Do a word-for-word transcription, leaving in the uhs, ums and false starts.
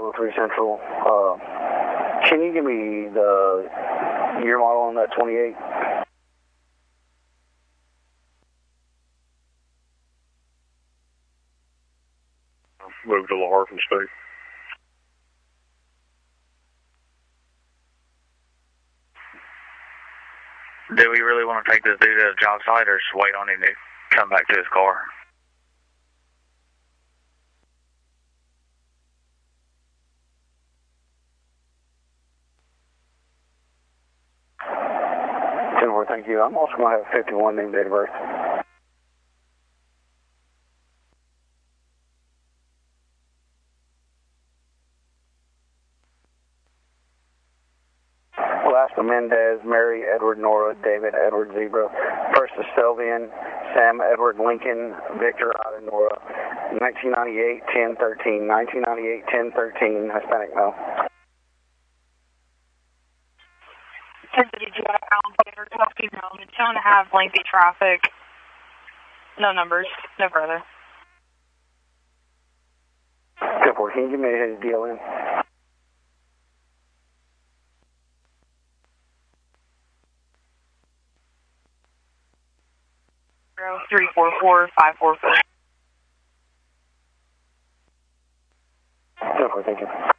oh three Central. Uh, can you give me the year model on that twenty-eight? Move to Lar from State. Do we really want to take this dude to the job site or just wait on him to come back to his car? ten four, thank you. I'm also going to have fifty-one name, date of birth. Alaska Mendez, Mary Edward Nora, David Edward Zebra, First is Sylvian, Sam Edward Lincoln, Victor Ida Nora, nineteen ninety-eight, ten thirteen, nineteen ninety-eight, ten thirteen, Hispanic male. Did you have Alligator, twelve female, it's shown to have lengthy traffic. No numbers, no further. ten four, can you give me his deal in? three four four, five four four. ten four, thank you.